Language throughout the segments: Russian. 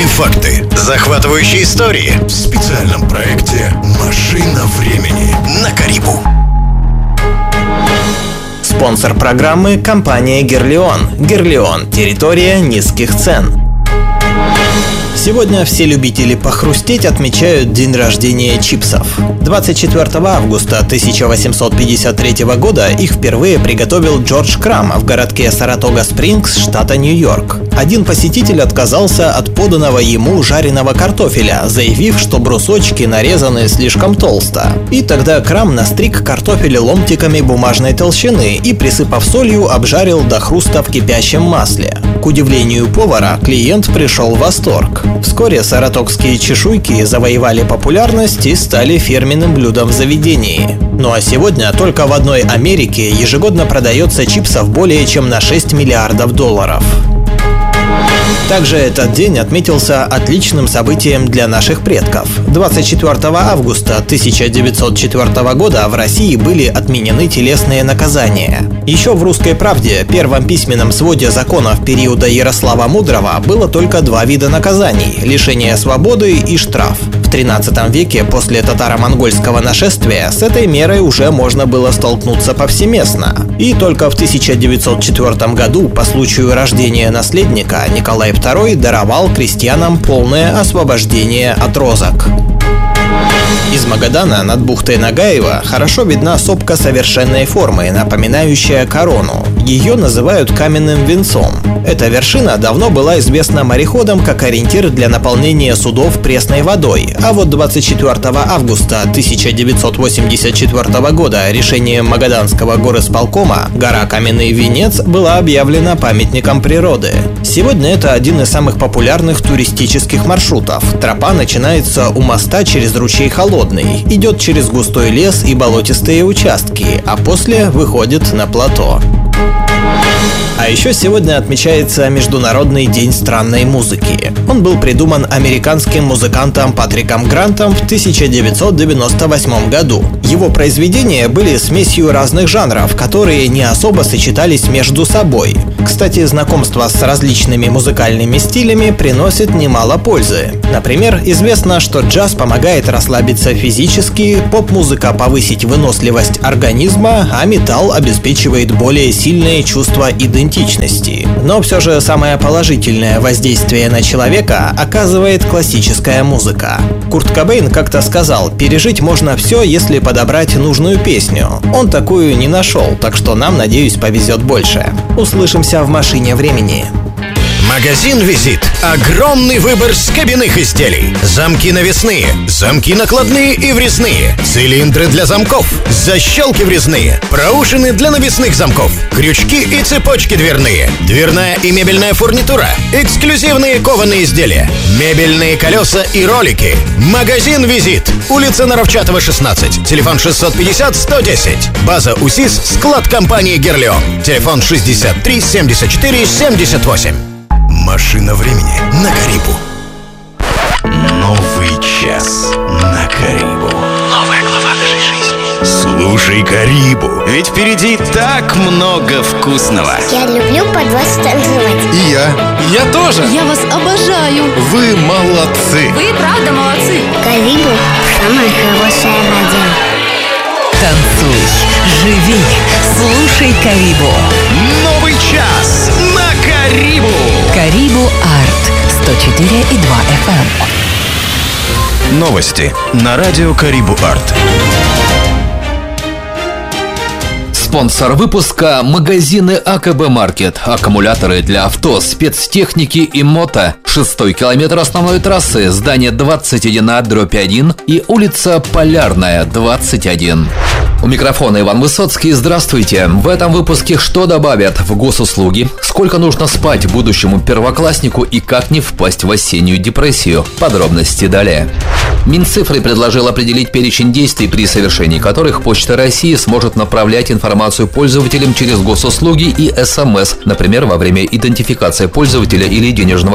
Удивительные факты, захватывающие истории в специальном проекте «Машина времени» на Карибу. Спонсор программы – компания «Герлион». «Герлион» – территория низких цен. Сегодня все любители похрустеть отмечают день рождения чипсов. 24 августа 1853 года их впервые приготовил Джордж Крам в городке Саратога-Спрингс, штата Нью-Йорк. Один посетитель отказался от поданного ему жареного картофеля, заявив, что брусочки нарезаны слишком толсто. И тогда Крам настриг картофель ломтиками бумажной толщины и, присыпав солью, обжарил до хруста в кипящем масле. К удивлению повара, клиент пришел в восторг. Вскоре саратогские чешуйки завоевали популярность и стали фирменным блюдом в заведении. Ну а сегодня только в одной Америке ежегодно продается чипсов более чем на $6 миллиардов. Также этот день отметился отличным событием для наших предков. 24 августа 1904 года в России были отменены телесные наказания. Еще в «Русской правде», первом письменном своде законов периода Ярослава Мудрого, было только два вида наказаний – лишение свободы и штраф. В 13 веке после татаро-монгольского нашествия с этой мерой уже можно было столкнуться повсеместно. И только в 1904 году по случаю рождения наследника Николай II даровал крестьянам полное освобождение от розок. Из Магадана над бухтой Нагаева хорошо видна сопка совершенной формы, напоминающая корону. Ее называют каменным венцом. Эта вершина давно была известна мореходам как ориентир для наполнения судов пресной водой, а вот 24 августа 1984 года решением Магаданского горисполкома гора Каменный Венец была объявлена памятником природы. Сегодня это один из самых популярных туристических маршрутов. Тропа начинается у моста через ручей Холодный, идет через густой лес и болотистые участки, а после выходит на плато. А еще сегодня отмечается Международный день странной музыки. Он был придуман американским музыкантом Патриком Грантом в 1998 году. Его произведения были смесью разных жанров, которые не особо сочетались между собой. Кстати, знакомство с различными музыкальными стилями приносит немало пользы. Например, известно, что джаз помогает расслабиться физически, поп-музыка повысить выносливость организма, а металл обеспечивает более сильное чувство идентичности. Но все же самое положительное воздействие на человека оказывает классическая музыка. Курт Кобейн как-то сказал: пережить можно все, если подобрать нужную песню. Он такую не нашел, так что нам, надеюсь, повезет больше. Услышимся в машине времени. Магазин «Визит». Огромный выбор скобяных изделий. Замки навесные, замки накладные и врезные, цилиндры для замков, защелки врезные, проушины для навесных замков, крючки и цепочки дверные, дверная и мебельная фурнитура, эксклюзивные кованые изделия, мебельные колеса и ролики. Магазин «Визит». Улица Наровчатова, 16. Телефон 650-110. База УСИС. Склад компании «Герлион». Телефон 63 74 78. Машина времени на Карибу. Новый час на Карибу. Новая глава нашей жизни. Слушай Карибу, ведь впереди так много вкусного. Я люблю под вас танцевать. И я тоже. Я вас обожаю. Вы молодцы. Вы правда молодцы. Карибу – самая хорошая радио. Танцуй, живи, слушай Карибу. Новый час на Карибу. Карибу Арт 104,2 FM. Новости на радио Карибу Арт. Спонсор выпуска – магазины АКБ Маркет. Аккумуляторы для авто, спецтехники и мото. 6-й километр основной трассы, здание 21/1 и улица Полярная, 21. У микрофона Иван Высоцкий. Здравствуйте. В этом выпуске что добавят в госуслуги, сколько нужно спать будущему первокласснику и как не впасть в осеннюю депрессию. Подробности далее. Минцифры предложил определить перечень действий, при совершении которых Почта России сможет направлять информацию пользователям через госуслуги и СМС, например, во время идентификации пользователя или денежного перевода.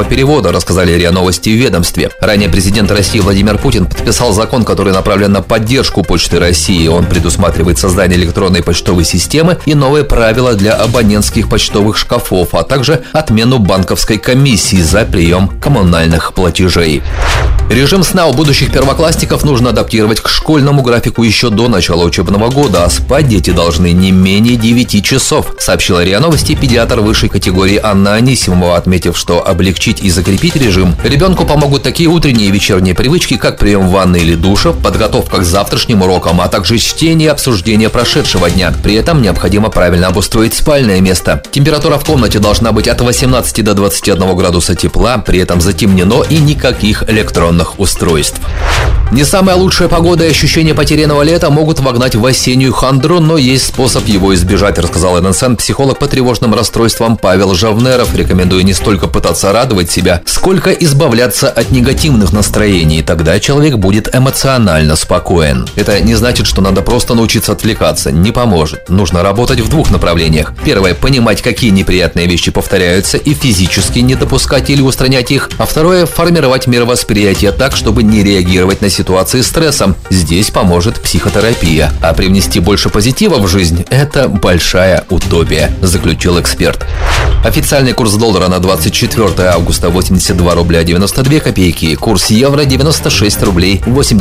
года, рассказали РИА Новости в ведомстве. Ранее президент России Владимир Путин подписал закон, который направлен на поддержку Почты России. Он предусматривает создание электронной почтовой системы и новые правила для абонентских почтовых шкафов, а также отмену банковской комиссии за прием коммунальных платежей. Режим сна у будущих первоклассников нужно адаптировать к школьному графику еще до начала учебного года, а спать дети должны не менее 9 часов, сообщила РИА Новости педиатр высшей категории Анна Анисимова, отметив, что облегчить и закрепить режим ребенку помогут такие утренние и вечерние привычки, как прием ванны или душа, подготовка к завтрашним урокам, а также чтение и обсуждение прошедшего дня. При этом необходимо правильно обустроить спальное место. Температура в комнате должна быть от 18 до 21 градуса тепла, при этом затемнено и никаких электронных устройств. Не самая лучшая погода и ощущение потерянного лета могут вогнать в осеннюю хандру, но есть способ его избежать, рассказал НСН психолог по тревожным расстройствам Павел Жавнеров, рекомендуя не столько пытаться радовать себя, сколько избавляться от негативных настроений. Тогда человек будет эмоционально спокоен. Это не значит, что надо просто научиться отвлекаться. Не поможет. Нужно работать в двух направлениях. Первое – понимать, какие неприятные вещи повторяются, и физически не допускать или устранять их. А второе – формировать мировосприятие так, чтобы не реагировать на ситуации стрессом. Здесь поможет психотерапия. А привнести больше позитива в жизнь – это большая утопия, заключил эксперт. Официальный курс доллара на 24 августа 82 рубля 92 копейки, курс евро 96 рублей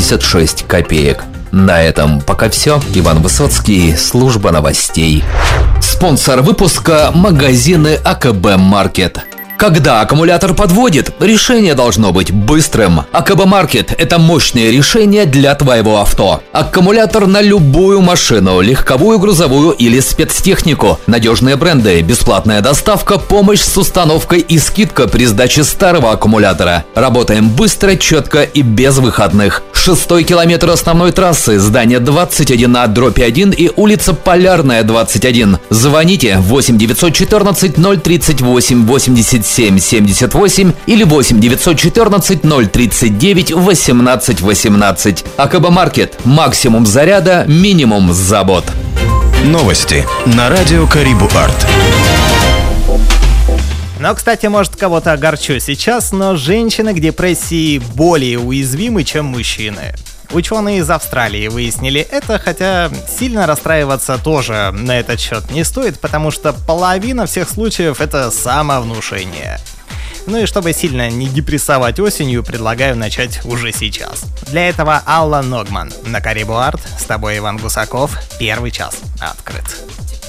86 копеек. На этом пока все. Иван Высоцкий, служба новостей. Спонсор выпуска – магазины АКБ Маркет. Когда аккумулятор подводит, решение должно быть быстрым. АКБ Маркет – это мощное решение для твоего авто. Аккумулятор на любую машину, легковую, грузовую или спецтехнику. Надежные бренды, бесплатная доставка, помощь с установкой и скидка при сдаче старого аккумулятора. Работаем быстро, четко и без выходных. 6-й километр основной трассы, здание 21А/1 и улица Полярная, 21. Звоните 8 914 038 87 78 или 8 914 039 18 18. АКБ Маркет. Максимум заряда, минимум забот. Новости на радио Карибу Арт. Но, кстати, может, кого-то огорчу сейчас, но женщины к депрессии более уязвимы, чем мужчины. Ученые из Австралии выяснили это, хотя сильно расстраиваться тоже на этот счет не стоит, потому что половина всех случаев — это самовнушение. Ну и чтобы сильно не депрессовать осенью, предлагаю начать уже сейчас. Для этого Алла Ногман на Карибу Арт. С тобой Иван Гусаков. Первый час открыт.